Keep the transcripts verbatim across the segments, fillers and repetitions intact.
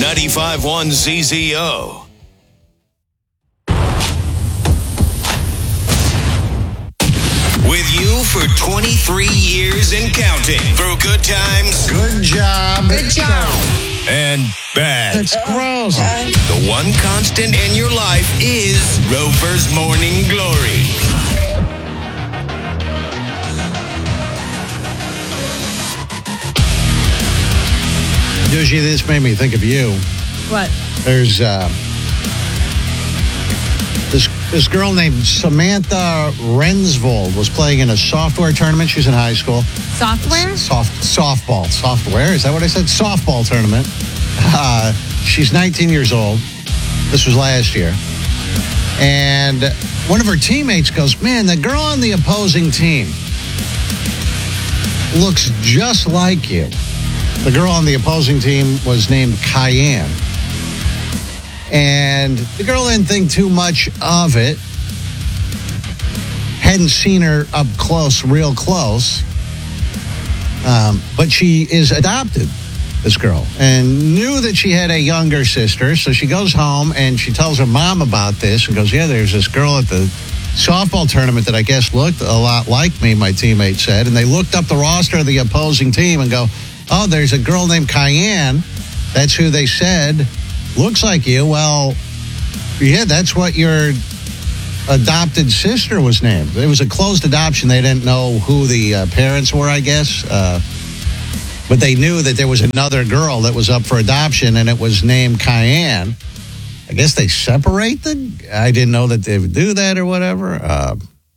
ninety-five point one Z Z O. With you for twenty-three years and counting. Through good times. Good job. Good job. And bad. It's gross. The one constant in your life is Rover's Morning Glory. Usually this made me think of you. What? There's uh, this this girl named Samantha Rensvold was playing in a software tournament. She's in high school. Software? Soft softball. Software. Is that what I said? Softball tournament. Uh, she's nineteen years old. This was last year. And one of her teammates goes, man, the girl on the opposing team looks just like you. The girl on the opposing team was named Cayenne. And the girl didn't think too much of it. Hadn't seen her up close, real close. Um, but she is adopted, this girl, and knew that she had a younger sister. So she goes home and she tells her mom about this and goes, yeah, there's this girl at the softball tournament that I guess looked a lot like me, my teammate said. And they looked up the roster of the opposing team and go, oh, there's a girl named Cayenne. That's who they said looks like you. Well, yeah, that's what your adopted sister was named. It was a closed adoption. They didn't know who the uh, parents were, I guess. Uh, but they knew that there was another girl that was up for adoption, and it was named Cayenne. I guess they separate them. I didn't know that they would do that or whatever. Uh,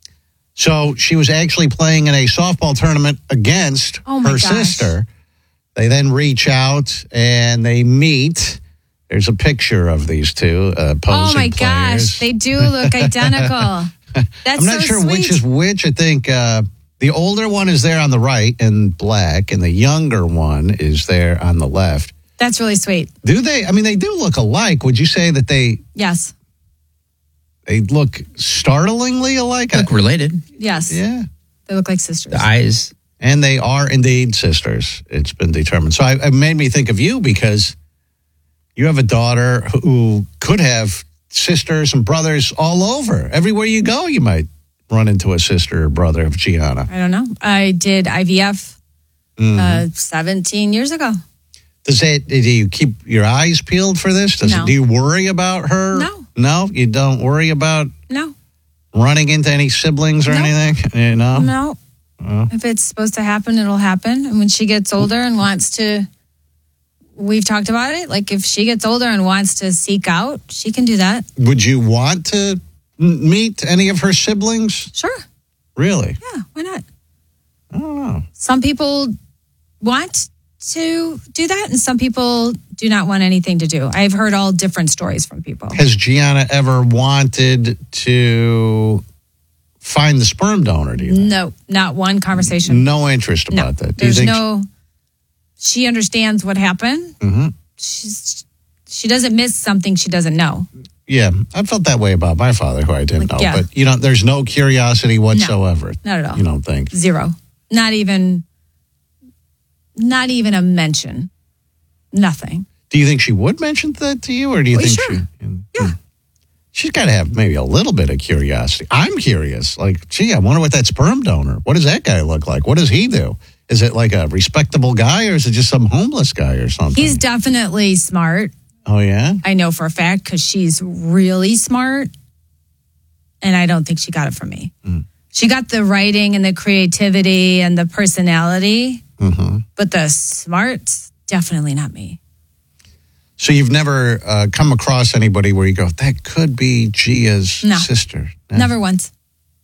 so she was actually playing in a softball tournament against Oh my her gosh. sister. They then reach out and they meet. There's a picture of these two uh, opposing Oh my players. gosh, they do look identical. That's I'm not so sure sweet. which is which. I think uh, the older one is there on the right in black, and the younger one is there on the left. That's really sweet. Do they? I mean, they do look alike. Would you say that they Yes. they look startlingly alike? Look related. Yes. Yeah. They look like sisters. The eyes. And they are indeed sisters. It's been determined. So I, it made me think of you because you have a daughter who could have sisters and brothers all over. Everywhere you go, you might run into a sister or brother of Gianna. I don't know. I did I V F Mm-hmm. uh, seventeen years ago. Does it? Do you keep your eyes peeled for this? Does No. it, do you worry about her? No. No, you don't worry about No. running into any siblings or No. anything. You know? No. Oh. If it's supposed to happen, it'll happen. And when she gets older and wants to, we've talked about it. Like if she gets older and wants to seek out, she can do that. Would you want to m- meet any of her siblings? Sure. Really? Yeah. Why not? I don't know. Some people want to do that, and some people do not want anything to do. I've heard all different stories from people. Has Gianna ever wanted to find the sperm donor? Do you think? No, not one conversation. No interest No, about that. Do you there's think no. She understands what happened. Mm-hmm. She's she doesn't miss something she doesn't know. Yeah, I felt that way about my father, who I didn't Like, know. yeah. But you know, there's no curiosity whatsoever. Not at all. You don't think? Zero. Not even. Not even a mention. Nothing. Do you think she would mention that to you, or do you Well, think sure. she? Yeah. She's got to have maybe a little bit of curiosity. I'm curious. Like, gee, I wonder what that sperm donor. What does that guy look like? What does he do? Is it like a respectable guy, or is it just some homeless guy or something? He's definitely smart. Oh yeah. I know for a fact because she's really smart, and I don't think she got it from me. Mm. She got the writing and the creativity and the personality, Mm-hmm. but the smarts, definitely not me. So you've never uh, come across anybody where you go, that could be Gia's No. sister? No. Never once.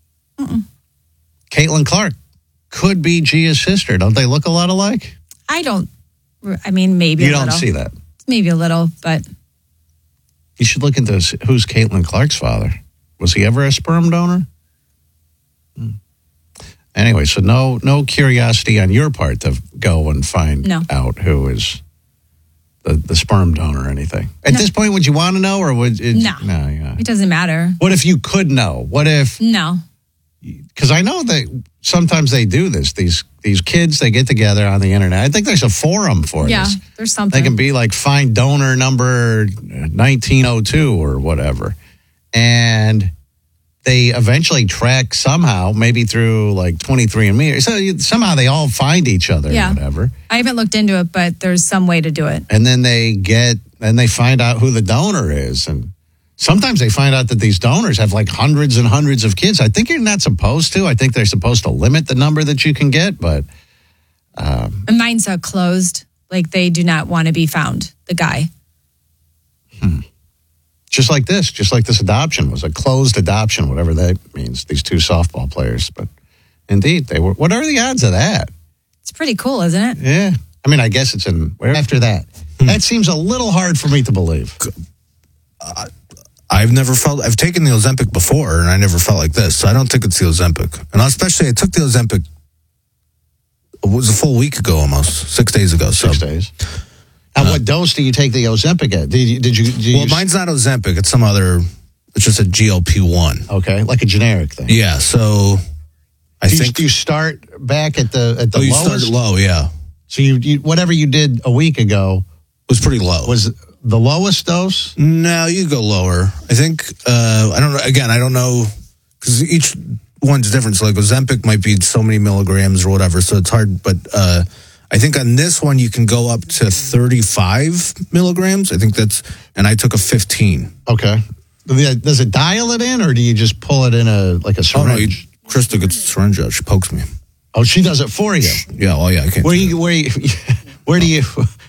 Caitlin Clark could be Gia's sister. Don't they look a lot alike? I don't, I mean, maybe You a don't little. see that. Maybe a little, but You should look into this. Who's Caitlin Clark's father. Was he ever a sperm donor? Hmm. Anyway, so no no curiosity on your part to go and find No. out who is the, the sperm donor or anything. At No. this point, would you want to know, or would it? No. No, yeah. it doesn't matter. What if you could know? What if No. because I know that sometimes they do this. These these kids, they get together on the internet. I think there's a forum for Yeah, this. there's something. They can be like, find donor number nineteen oh two or whatever. And they eventually track somehow, maybe through like twenty-three and me. So you- somehow they all find each other Yeah. or whatever. I haven't looked into it, but there's some way to do it. And then they get, and they find out who the donor is. And sometimes they find out that these donors have like hundreds and hundreds of kids. I think you're not supposed to. I think they're supposed to limit the number that you can get, but And mine's uh, closed. Like they do not want to be found, the guy. just like this, just like this adoption was a closed adoption, whatever that means, these two softball players. But indeed, they were. What are the odds of that? It's pretty cool, isn't it? Yeah. I mean, I guess it's in, where after that? That seems a little hard for me to believe. I've never felt, I've taken the Ozempic before and I never felt like this. So I don't think it's the Ozempic. And especially I took the Ozempic, it was a full week ago almost, six days ago. So. Six days. Now, what dose do you take the Ozempic at? Did you, did you, did Well, you mine's not Ozempic. It's some other, it's just a G L P one. okay, like a generic thing. Yeah, so I do you, think. do you start back at the at the oh, you lowest? started low, yeah. So you, you whatever you did a week ago It was pretty low. was the lowest dose. No, you go lower. I think, uh, I don't know, again, I don't know, because each one's different. So like Ozempic might be so many milligrams or whatever, so it's hard. But uh, I think on this one, you can go up to thirty-five milligrams. I think that's, and I took a fifteen. Okay. Does it dial it in, or do you just pull it in a like a Oh, no, you, syringe? Krista gets a syringe out. She pokes me. Oh, she does it for you. Yeah, well, yeah, I can't. Where do you where you where do you